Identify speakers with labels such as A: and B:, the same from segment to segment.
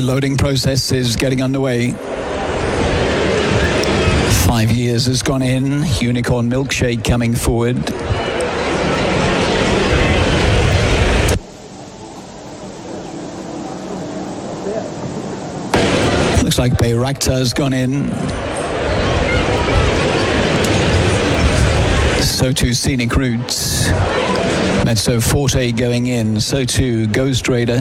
A: loading process is getting underway. 5 years has gone in. Unicorn Milkshake coming forward. Looks like Bayraktar has gone in. So too Scenic Route. Mezzo Forte going in. So too Ghost Raider.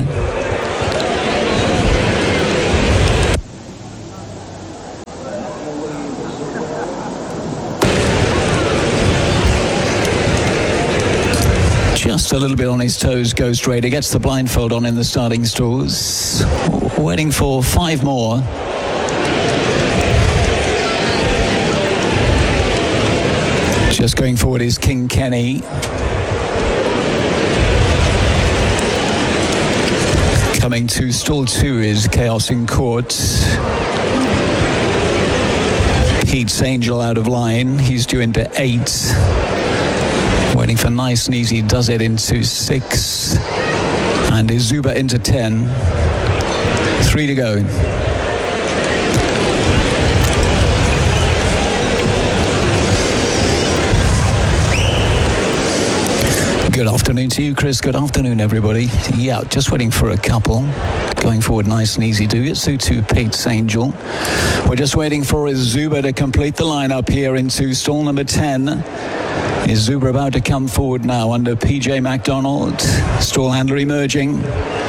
A: Just a little bit on his toes, Ghost Raider gets the blindfold on in the starting stalls. Waiting for 5 more. Just going forward is King Kenny. Coming to stall 2 is Chaos in Court. Pete's Angel out of line. He's due into 8. Waiting for Nice and Easy Does It into 6. And Izuba into 10. 3 to go. Good afternoon to you, Chris. Good afternoon, everybody. Yeah, just waiting for a couple. Going forward, Nice and Easy Do It. So to Pete's Angel. We're just waiting for Izuba to complete the lineup here into stall number 10. Is Zuber about to come forward now under PJ MacDonald? Stall handler emerging.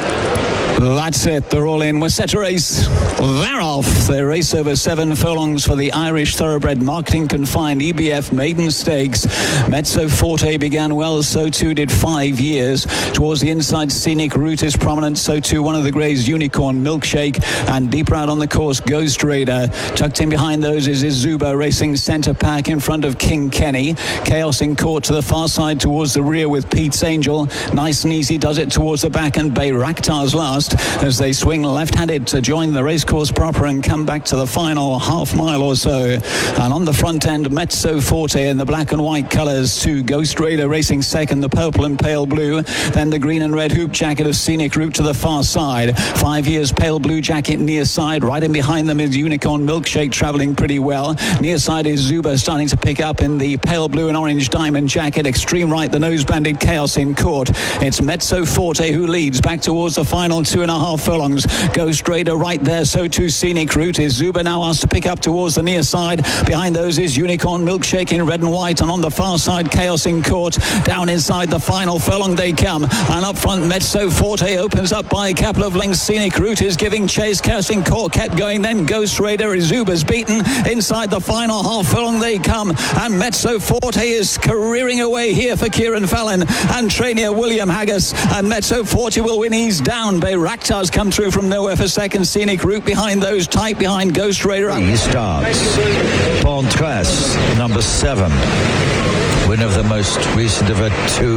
A: That's it. They're all in. We're set to race. They're off. They race over 7 furlongs for the Irish Thoroughbred Marketing Confined EBF Maiden Stakes. Mezzo Forte began well. So too did 5 years. Towards the inside, Scenic Route is prominent. So too one of the Greys, Unicorn Milkshake. And deeper out on the course, Ghost Raider. Tucked in behind those is Izuba racing centre pack in front of King Kenny. Chaos in Court to the far side towards the rear with Pete's Angel. Nice and Easy Does It towards the back, and Bayraktar's last as they swing left-handed to join the racecourse proper and come back to the final half mile or so. And on the front end, Mezzo Forte in the black and white colours to Ghost Raider racing second, the purple and pale blue. Then the green and red hoop jacket of Scenic Route to the far side. 5 years pale blue jacket near side. Right in behind them is Unicorn Milkshake travelling pretty well. Near side is Zuba starting to pick up in the pale blue and orange diamond jacket. Extreme right, the nose banded Chaos in Court. It's Mezzo Forte who leads back towards the final 2.5 furlongs. Ghost Raider right there, so too Scenic Route. Is Zuba now asked to pick up towards the near side. Behind those is Unicorn Milkshake in red and white, and on the far side Chaos in Court. Down inside the final furlong they come, and up front Mezzo Forte opens up by a couple of lengths. Scenic Route is giving chase. Chaos in Court kept going, then Ghost Raider. Is Zuba's beaten. Inside the final half furlong they come, and Mezzo Forte is careering away here for Kieran Fallon and trainer William Haggis, and Mezzo Forte will win. He's down. Bayraktar's come through from nowhere for second. Scenic Route behind those, tight behind Ghost Raider.
B: He starts. Pontress, number 7. Winner of the most recent of her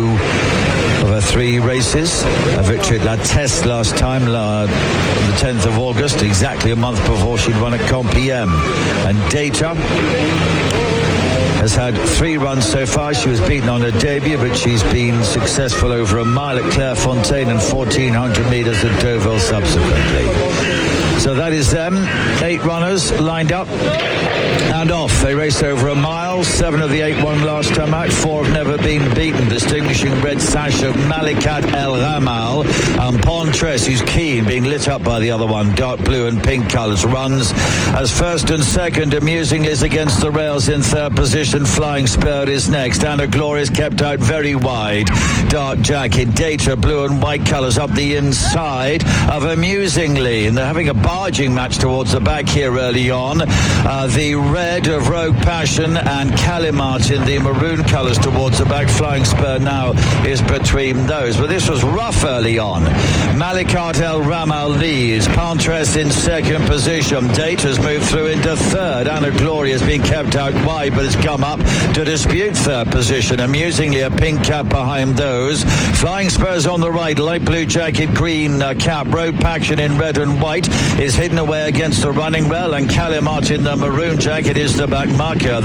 B: 3 races. A victory at La Teste last time, on the 10th of August, exactly a month before she'd won at Compiègne. And Data has had 3 runs so far. She was beaten on her debut, but she's been successful over a mile at Clairefontaine and 1,400 metres at Deauville subsequently. So that is them. 8 runners lined up and off. They race over a mile. 7 of the 8 won last time out. 4 have never been beaten. Distinguishing red sash of Malikat El Ramal and Pontress, who's keen, being lit up by the other one. Dark blue and pink colours. Runs as first and second. Amusing is against the rails in third position. Flying Spur is next. Anna Glorious kept out very wide. Dark jacket. Data blue and white colours up the inside of Amusingly. And they're having a barging match towards the back here early on. The red of Rogue Passion and Calimart in the maroon colours towards the back. Flying Spur now is between those. But this was rough early on. Malikat El Ramal leads. Pontress in second position. Data's moved through into third. Anna Gloria has been kept out wide, but has come up to dispute third position. Amusingly, a pink cap behind those. Flying Spurs on the right. Light blue jacket, green cap. Rogue Passion in red and white is hidden away against the running rail, and Calimart in the maroon jacket is the back marker. They come to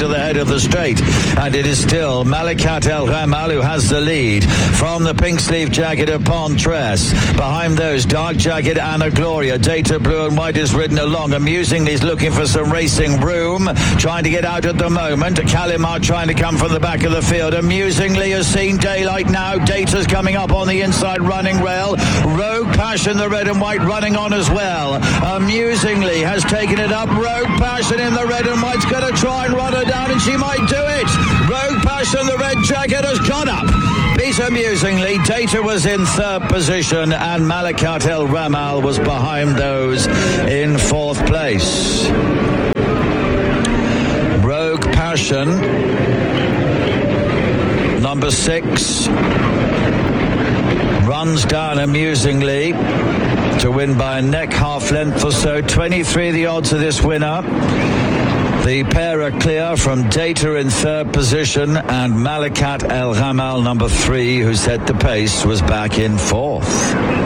B: to the head of the straight. And it is still Malakat El Ramal who has the lead from the pink sleeve jacket of Pontress. Behind those, dark jacket Anna Gloria. Data Blue and White is ridden along. Amusingly, he's looking for some racing room. Trying to get out at the moment. Calimar trying to come from the back of the field. Amusingly has seen daylight now. Data's coming up on the inside running rail. Rogue Passion, the red and white, running on as well. Amusingly has taken it up. Rogue Passion in the red and white's going to try and run her down, and she might do it. Rogue Passion, the red jacket, has gone up. Beat Amusingly. Data was in third position, and Malakat El Ramal was behind those in fourth place. Rogue Passion, number 6, runs down Amusingly to win by a neck half length or so. 23 the odds of this winner. The pair are clear from Data in third position, and Malakat El Ramal, number 3, who set the pace, was back in fourth.